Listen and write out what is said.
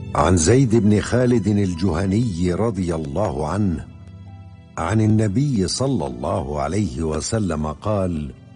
عن زيد بن خالد الجهني رضي الله عنه عن النبي صلى الله عليه وسلم قال: